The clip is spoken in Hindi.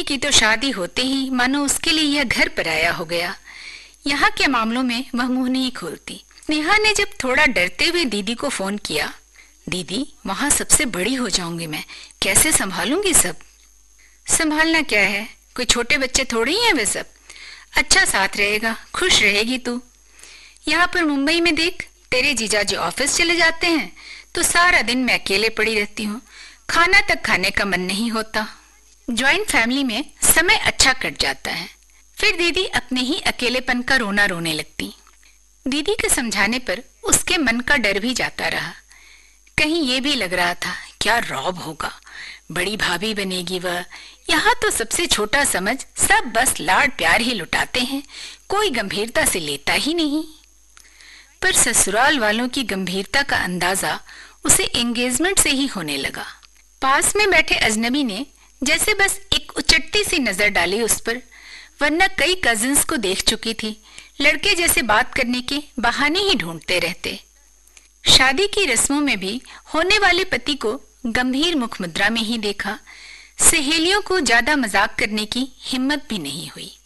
की तो शादी होते ही मानो उसके लिए यह घर पराया हो गया। यहाँ के मामलों में वह मुंह नहीं खोलती। नेहा ने जब थोड़ा डरते हुए दीदी को फोन किया, दीदी वहाँ सबसे बड़ी हो जाऊंगी मैं, कैसे संभालूंगी सब? संभालना क्या है, कोई छोटे बच्चे थोड़ी हैं वे सब। अच्छा साथ रहेगा, खुश रहेगी तू। यहाँ पर मुंबई में देख, तेरे जीजाजी ऑफिस चले जाते हैं तो सारा दिन मैं अकेले पड़ी रहती हूँ, खाना तक खाने का मन नहीं होता। ज्वाइंट फैमिली में समय अच्छा कट जाता है। फिर दीदी अपने ही अकेलेपन का रोना रोने लगती। दीदी के समझाने पर उसके मन का डर भी जाता रहा। कहीं ये भी लग रहा था क्या रौब होगा, बड़ी भाभी बनेगी वह। यहाँ तो सबसे छोटा समझ सब बस लाड प्यार ही लुटाते हैं, कोई गंभीरता से लेता ही नहीं। पर ससुराल वालों की गंभीरता का अंदाजा उसे एंगेजमेंट से ही होने लगा। पास में बैठे अजनबी ने जैसे बस एक उचटती सी नजर डाली उस पर, वरना कई कजिन्स को देख चुकी थी, लड़के जैसे बात करने के बहाने ही ढूंढते रहते। शादी की रस्मों में भी होने वाले पति को गंभीर मुख मुद्रा में ही देखा। सहेलियों को ज्यादा मजाक करने की हिम्मत भी नहीं हुई।